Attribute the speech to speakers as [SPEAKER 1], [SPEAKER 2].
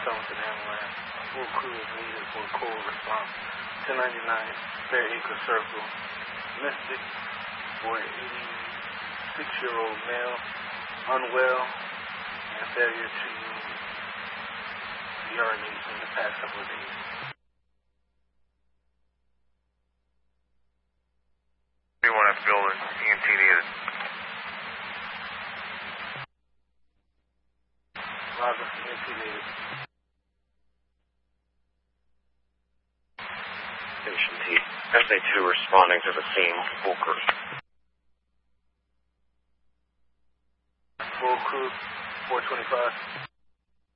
[SPEAKER 1] Somerton Ambulance. Full crew is needed for a cold response. 1099 Fair Acre Circle. Mystic for an 86-year-old male, unwell, and failure to urinate in the past couple of days.
[SPEAKER 2] We want to build an EMT needed.
[SPEAKER 1] Roger, EMT needed.
[SPEAKER 3] Station T. SA2 responding to the scene. Full crew.
[SPEAKER 1] Full crew, 425.